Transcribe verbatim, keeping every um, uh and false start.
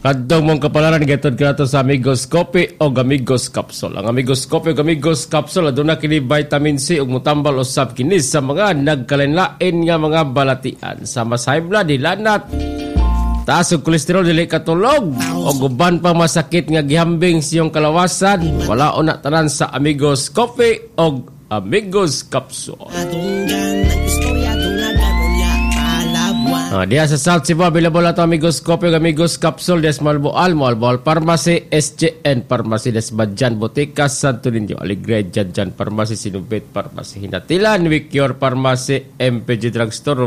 Kadtong mong kapalaran gatod kinato sa Amigos Coffee o Amigos Capsule. Ang Amigos Coffee o Amigos Capsule aduna kini vitamin C ug mutambal usab kini sa mga nagkalain-lain nga mga balatian. Sa mas high blood, dilanat, taas og kolesterol dili katulog o guban pa masakit nga gihambing siyong kalawasan. Wala una tanan sa Amigos Coffee o Amigos Capsule. Ah, diya sa South Cebu, available na ito Amigos Coffee o Amigos Capsule, des Malboal, Malboal Pharmacy, S J N Pharmacy, des Badjan, Botica, Santo Niño, Alegre, Jadjan Pharmacy, Sinubit Pharmacy, Hinatilan, Wicure Pharmacy, M P G Drugstore,